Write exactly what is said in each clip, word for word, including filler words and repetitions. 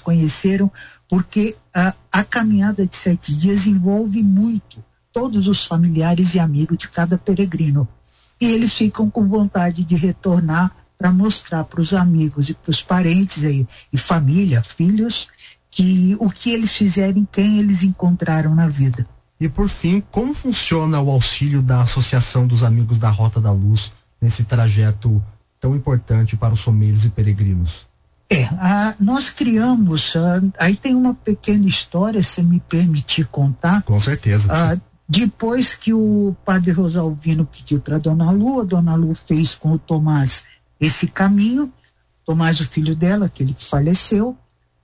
conheceram, porque a, a caminhada de sete dias envolve muito todos os familiares e amigos de cada peregrino. E eles ficam com vontade de retornar para mostrar para os amigos e para os parentes e, e família, filhos, que o que eles fizeram, quem eles encontraram na vida. E por fim, como funciona o auxílio da Associação dos Amigos da Rota da Luz nesse trajeto tão importante para os someiros e peregrinos? É, a, nós criamos, a, aí tem uma pequena história, se me permitir contar. Com certeza. A, depois que o padre Rosalvino pediu para Dona Lu, a Dona Lu fez com o Tomás esse caminho, Tomás, o filho dela, aquele que faleceu.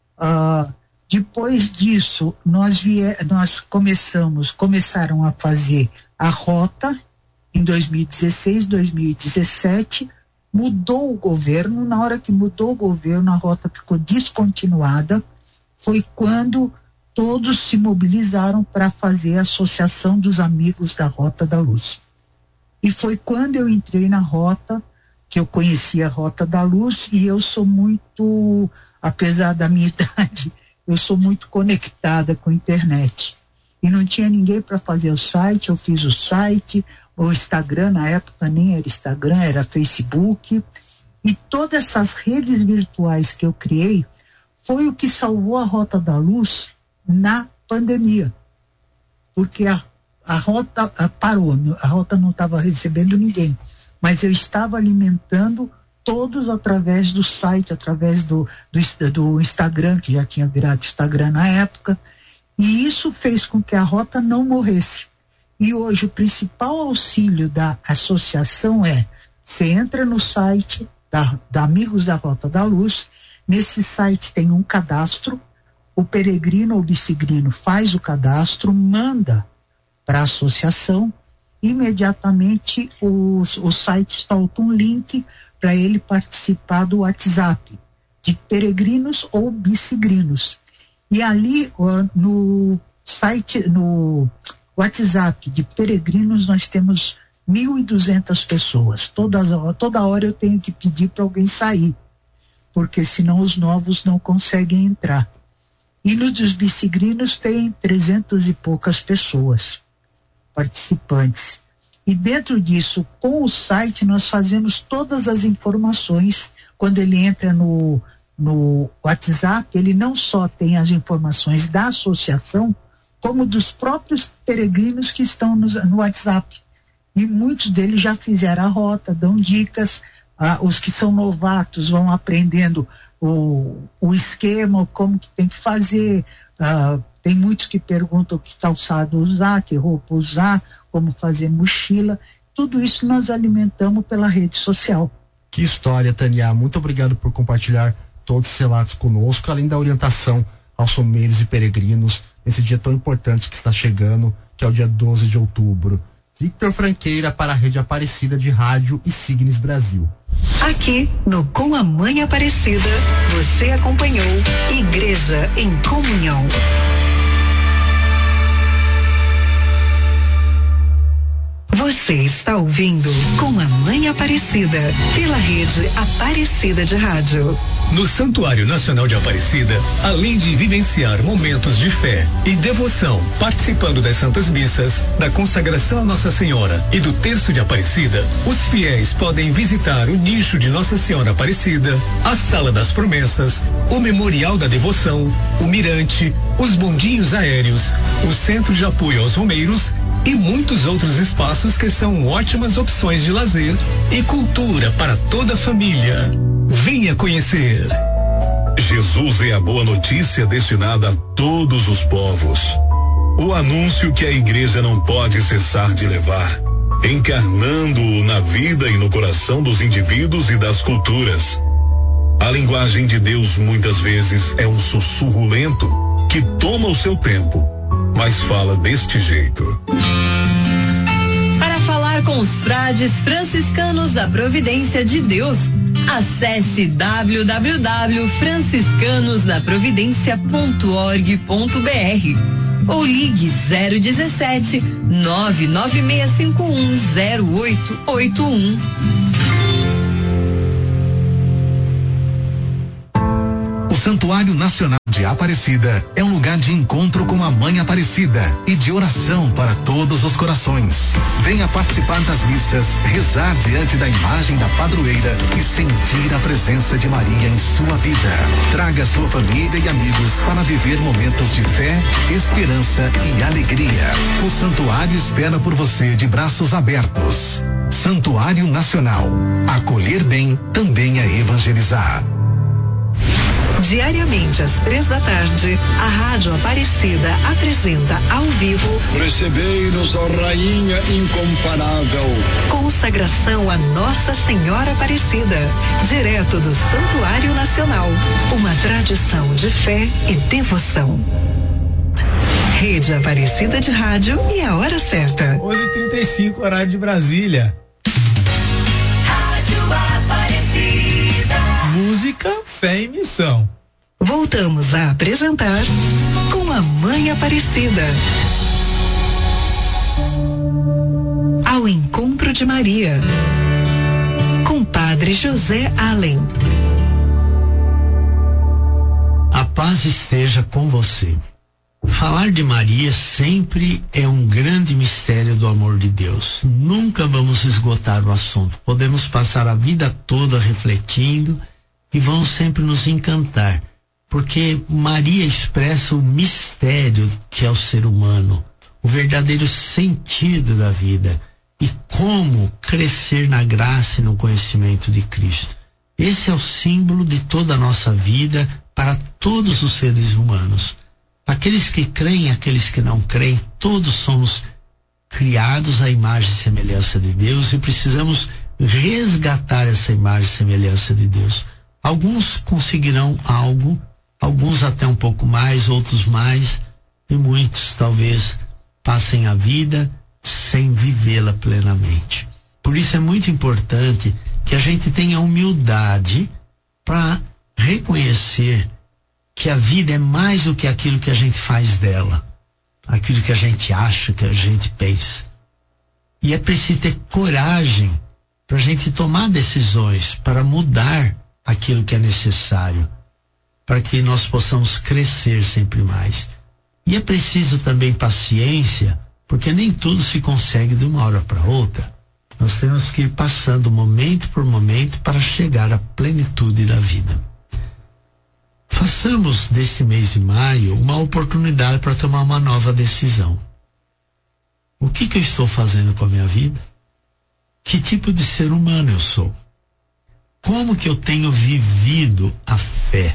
Uh, depois disso, nós, vie, nós começamos, começaram a fazer a rota em dois mil e dezesseis, dois mil e dezessete, mudou o governo. Na hora que mudou o governo, a rota ficou descontinuada. Foi quando todos se mobilizaram para fazer a Associação dos Amigos da Rota da Luz. E foi quando eu entrei na rota que eu conheci a Rota da Luz, e eu sou muito, apesar da minha idade, eu sou muito conectada com a internet. E não tinha ninguém para fazer o site, eu fiz o site, o Instagram, na época nem era Instagram, era Facebook, e todas essas redes virtuais que eu criei foi o que salvou a Rota da Luz na pandemia. Porque a, a rota a, parou, a rota não estava recebendo ninguém, mas eu estava alimentando todos através do site, através do, do, do Instagram, que já tinha virado Instagram na época, e isso fez com que a rota não morresse. E hoje o principal auxílio da associação é, você entra no site da, da Amigos da Rota da Luz, nesse site tem um cadastro, o peregrino ou bicigrino faz o cadastro, manda para a associação, imediatamente os, o site solta um link para ele participar do WhatsApp de peregrinos ou bicigrinos. E ali no site, no WhatsApp de peregrinos, nós temos mil e duzentas pessoas. Toda, toda hora eu tenho que pedir para alguém sair, porque senão os novos não conseguem entrar. E no dos bicigrinos tem trezentas e poucas pessoas participantes. E dentro disso, com o site, nós fazemos todas as informações. Quando ele entra no, no WhatsApp, ele não só tem as informações da associação, como dos próprios peregrinos que estão no, no WhatsApp. E muitos deles já fizeram a rota, dão dicas. Ah, os que são novatos vão aprendendo o, o esquema, como que tem que fazer. Ah, tem muitos que perguntam que calçado usar, que roupa usar, como fazer mochila. Tudo isso nós alimentamos pela rede social. Que história, Tânia. Muito obrigado por compartilhar todos os relatos conosco, além da orientação aos someiros e peregrinos nesse dia tão importante que está chegando, que é o dia doze de outubro. Victor Franqueira para a Rede Aparecida de Rádio e Signes Brasil. Aqui no Com a Mãe Aparecida, você acompanhou Igreja em Comunhão. Você está ouvindo Com a Mãe Aparecida, pela Rede Aparecida de Rádio. No Santuário Nacional de Aparecida, além de vivenciar momentos de fé e devoção, participando das Santas Missas, da consagração a Nossa Senhora e do Terço de Aparecida, os fiéis podem visitar o nicho de Nossa Senhora Aparecida, a Sala das Promessas, o Memorial da Devoção, o Mirante, os bondinhos aéreos, o Centro de Apoio aos Romeiros e muitos outros espaços que são ótimas opções de lazer e cultura para toda a família. Venha conhecer. Jesus é a boa notícia destinada a todos os povos. O anúncio que a igreja não pode cessar de levar, encarnando-o na vida e no coração dos indivíduos e das culturas. A linguagem de Deus muitas vezes é um sussurro lento que toma o seu tempo, mas fala deste jeito. Para falar com os frades franciscanos da Providência de Deus, acesse w w w ponto franciscanos da providência ponto org ponto b r ou ligue zero dezessete, nove nove seis cinco um zero oito oito um. O Santuário Nacional de Aparecida é um lugar de encontro com a Mãe Aparecida e de oração para todos os corações. Venha participar das missas, rezar diante da imagem da padroeira e sentir a presença de Maria em sua vida. Traga sua família e amigos para viver momentos de fé, esperança e alegria. O santuário espera por você de braços abertos. Santuário Nacional. Acolher bem também é evangelizar. Diariamente às três da tarde, a Rádio Aparecida apresenta ao vivo Recebei-nos, ó Rainha incomparável. Consagração a Nossa Senhora Aparecida, direto do Santuário Nacional. Uma tradição de fé e devoção. Rede Aparecida de Rádio e a hora certa. onze e trinta e cinco, horário de Brasília. Rádio Aparecida. Música, fé e missão. Voltamos a apresentar Com a Mãe Aparecida. Ao encontro de Maria, com Padre José Allen. A paz esteja com você. Falar de Maria sempre é um grande mistério do amor de Deus. Nunca vamos esgotar o assunto. Podemos passar a vida toda refletindo e vamos sempre nos encantar, porque Maria expressa o mistério que é o ser humano, o verdadeiro sentido da vida e como crescer na graça e no conhecimento de Cristo. Esse é o símbolo de toda a nossa vida para todos os seres humanos. Aqueles que creem, aqueles que não creem, todos somos criados à imagem e semelhança de Deus e precisamos resgatar essa imagem e semelhança de Deus. Alguns conseguirão algo, alguns até um pouco mais, outros mais, e muitos talvez passem a vida sem vivê-la plenamente. Por isso é muito importante que a gente tenha humildade para reconhecer que a vida é mais do que aquilo que a gente faz dela, aquilo que a gente acha, que a gente pensa. E é preciso ter coragem para a gente tomar decisões, para mudar aquilo que é necessário, para que nós possamos crescer sempre mais. E é preciso também paciência, porque nem tudo se consegue de uma hora para outra. Nós temos que ir passando momento por momento para chegar à plenitude da vida. Façamos deste mês de maio uma oportunidade para tomar uma nova decisão. O que que eu estou fazendo com a minha vida? Que tipo de ser humano eu sou? Como que eu tenho vivido a fé?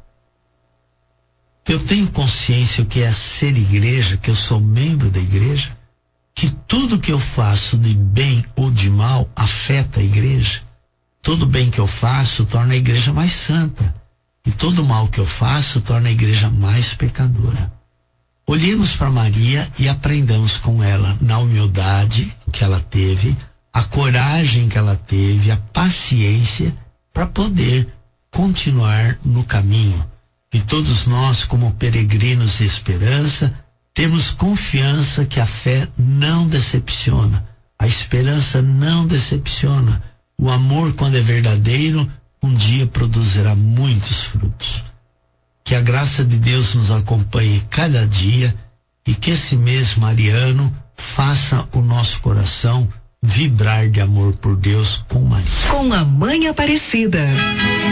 Eu tenho consciência o que é ser igreja, que eu sou membro da igreja? Que tudo que eu faço de bem ou de mal afeta a igreja? Todo bem que eu faço torna a igreja mais santa. E todo mal que eu faço torna a igreja mais pecadora. Olhemos para Maria e aprendamos com ela na humildade que ela teve, a coragem que ela teve, a paciência para poder continuar no caminho. E todos nós, como peregrinos de esperança, temos confiança que a fé não decepciona, a esperança não decepciona. O amor, quando é verdadeiro, um dia produzirá muitos frutos. Que a graça de Deus nos acompanhe cada dia e que esse mês mariano faça o nosso coração vibrar de amor por Deus com Maria. Com a Mãe Aparecida.